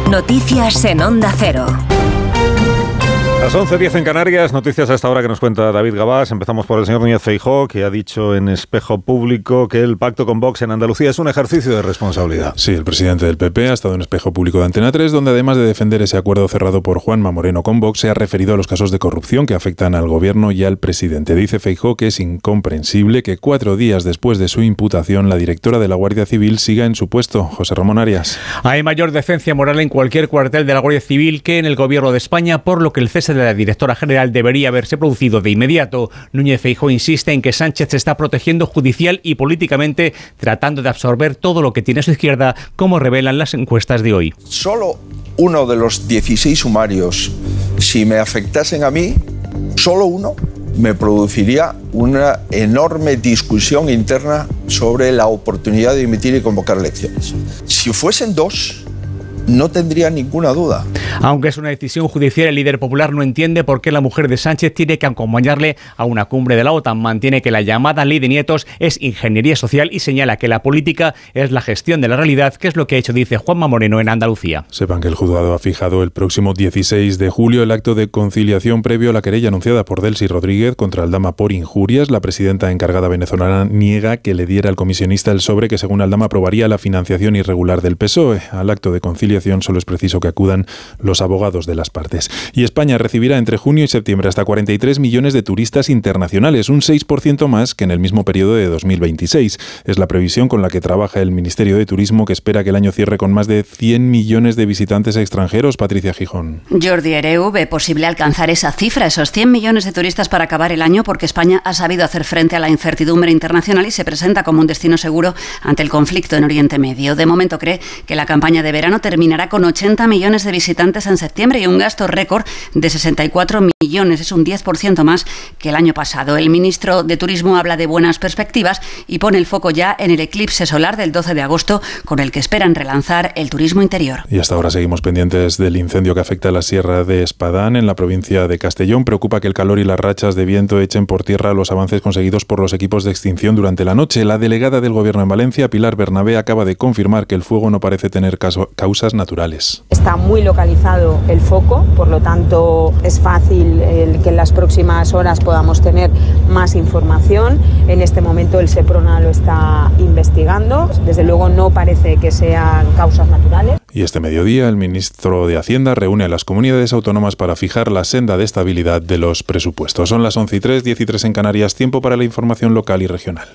Noticias en Onda Cero. Las 11:10 en Canarias, noticias a esta hora que nos cuenta David Gabás. Empezamos por el señor Núñez Feijóo, que ha dicho en Espejo Público que el pacto con Vox en Andalucía es un ejercicio de responsabilidad. Sí, el presidente del PP ha estado en Espejo Público de Antena 3, donde además de defender ese acuerdo cerrado por Juanma Moreno con Vox, se ha referido a los casos de corrupción que afectan al gobierno y al presidente. Dice Feijóo que es incomprensible que 4 días después de su imputación, la directora de la Guardia Civil siga en su puesto. José Ramón Arias. Hay mayor decencia moral en cualquier cuartel de la Guardia Civil que en el gobierno de España, por lo que el cese de la directora general debería haberse producido de inmediato. Núñez Feijóo insiste en que Sánchez se está protegiendo judicial y políticamente, tratando de absorber todo lo que tiene a su izquierda, como revelan las encuestas de hoy. Solo uno de los 16 sumarios, si me afectasen a mí, solo uno, me produciría una enorme discusión interna sobre la oportunidad de dimitir y convocar elecciones. Si fuesen 2, no tendría ninguna duda. Aunque es una decisión judicial, el líder popular no entiende por qué la mujer de Sánchez tiene que acompañarle a una cumbre de la OTAN. Mantiene que la llamada ley de nietos es ingeniería social y señala que la política es la gestión de la realidad, que es lo que ha hecho, dice Juanma Moreno, en Andalucía. Sepan que el juzgado ha fijado el próximo 16 de julio el acto de conciliación previo a la querella anunciada por Delcy Rodríguez contra Aldama por injurias. La presidenta encargada venezolana niega que le diera al comisionista el sobre que, según Aldama, aprobaría la financiación irregular del PSOE. Al acto de conciliación solo es preciso que acudan los abogados de las partes. Y España recibirá entre junio y septiembre hasta 43 millones de turistas internacionales, un 6% más que en el mismo periodo de 2026. Es la previsión con la que trabaja el Ministerio de Turismo, que espera que el año cierre con más de 100 millones de visitantes extranjeros. Patricia Gijón. Jordi Hereu ve posible alcanzar esa cifra, esos 100 millones de turistas para acabar el año, porque España ha sabido hacer frente a la incertidumbre internacional y se presenta como un destino seguro ante el conflicto en Oriente Medio. De momento cree que la campaña de verano terminará con 80 millones de visitantes en septiembre y un gasto récord de 64 millones. Es un 10% más que el año pasado. El ministro de Turismo habla de buenas perspectivas y pone el foco ya en el eclipse solar del 12 de agosto, con el que esperan relanzar el turismo interior. Y hasta ahora seguimos pendientes del incendio que afecta a la Sierra de Espadán, en la provincia de Castellón. Preocupa que el calor y las rachas de viento echen por tierra los avances conseguidos por los equipos de extinción durante la noche. La delegada del Gobierno en Valencia, Pilar Bernabé, acaba de confirmar que el fuego no parece tener causas naturales. Está muy localizado el foco, por lo tanto es fácil que en las próximas horas podamos tener más información. En este momento el Seprona lo está investigando. Desde luego no parece que sean causas naturales. Y este mediodía el ministro de Hacienda reúne a las comunidades autónomas para fijar la senda de estabilidad de los presupuestos. Son las 11:03, 10:03 en Canarias. Tiempo para la información local y regional.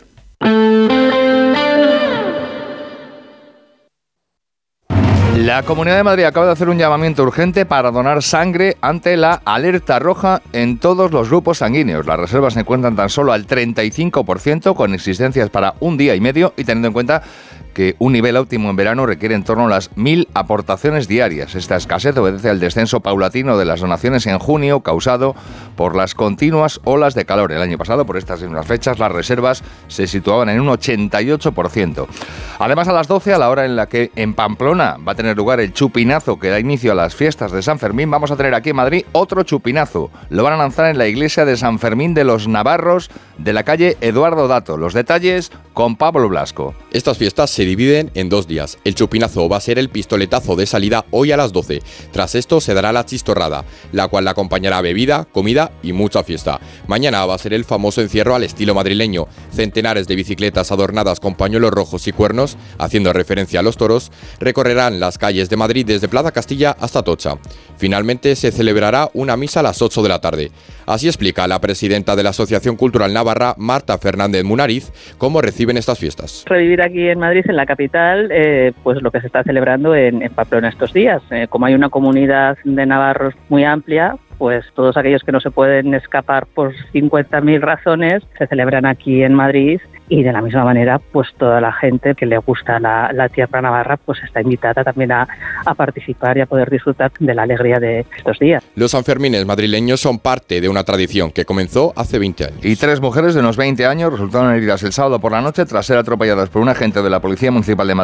La Comunidad de Madrid acaba de hacer un llamamiento urgente para donar sangre ante la alerta roja en todos los grupos sanguíneos. Las reservas se encuentran tan solo al 35%, con existencias para un día y medio, y teniendo en cuenta que un nivel óptimo en verano requiere en torno a las 1.000 aportaciones diarias. Esta escasez obedece al descenso paulatino de las donaciones en junio, causado por las continuas olas de calor. El año pasado, por estas mismas fechas, las reservas se situaban en un 88%. Además, a las 12, a la hora en la que en Pamplona va a tener lugar el chupinazo que da inicio a las fiestas de San Fermín, vamos a tener aquí en Madrid otro chupinazo. Lo van a lanzar en la iglesia de San Fermín de los Navarros, de la calle Eduardo Dato. Los detalles con Pablo Blasco. Estas fiestas se dividen en 2 días. El chupinazo va a ser el pistoletazo de salida hoy a las 12. Tras esto se dará la chistorrada, la cual la acompañará bebida, comida y mucha fiesta. Mañana va a ser el famoso encierro al estilo madrileño. Centenares de bicicletas adornadas con pañuelos rojos y cuernos, haciendo referencia a los toros, recorrerán las calles de Madrid desde Plaza Castilla hasta Atocha. Finalmente se celebrará una misa a las 8 de la tarde. Así explica la presidenta de la Asociación Cultural Navarra, Marta Fernández Munariz, cómo reciben estas fiestas. Revivir aquí en Madrid, en la capital, pues lo que se está celebrando en Pamplona estos días. Como hay una comunidad de navarros muy amplia, pues todos aquellos que no se pueden escapar por 50.000 razones se celebran aquí en Madrid. Y de la misma manera, pues toda la gente que le gusta la tierra navarra, pues está invitada también a participar y a poder disfrutar de la alegría de estos días. Los Sanfermines madrileños son parte de una tradición que comenzó hace 20 años. Y 3 mujeres de unos 20 años resultaron heridas el sábado por la noche tras ser atropelladas por un agente de la Policía Municipal de Madrid